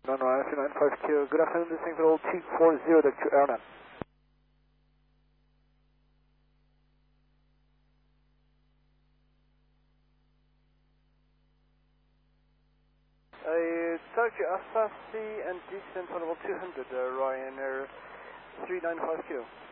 Ryan 395Q. Good afternoon, this is Control 240, the Q airline. Turkey Alpha C and descent on level 200, Ryanair 395Q.